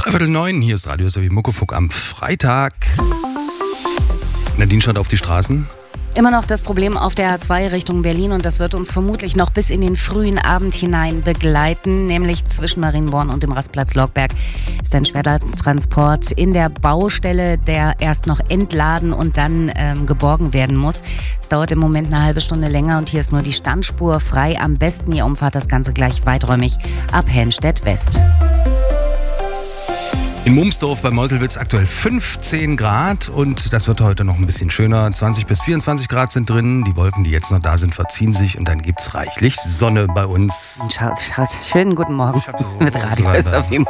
8:45, hier ist Radio SRW Muckefuck am Freitag. Nadine schaut auf die Straßen. Immer noch das Problem auf der A2 Richtung Berlin und das wird uns vermutlich noch bis in den frühen Abend hinein begleiten, nämlich zwischen Marienborn und dem Rastplatz Lockberg ist ein Schwerlasttransport in der Baustelle, der erst noch entladen und dann geborgen werden muss. Es dauert im Moment eine halbe Stunde länger und hier ist nur die Standspur frei. Am besten ihr umfahrt das Ganze gleich weiträumig ab Helmstedt West. In Mumsdorf bei Meuselwitz aktuell 15 Grad und das wird heute noch ein bisschen schöner. 20 bis 24 Grad sind drin. Die Wolken, die jetzt noch da sind, verziehen sich und dann gibt's reichlich Sonne bei uns. Schönen guten Morgen mit Radio SRW.